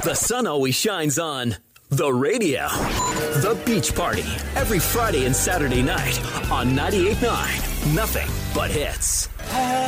The sun always shines on the radio. The Beach Party, every Friday and Saturday night on 98.9. Nothing but hits.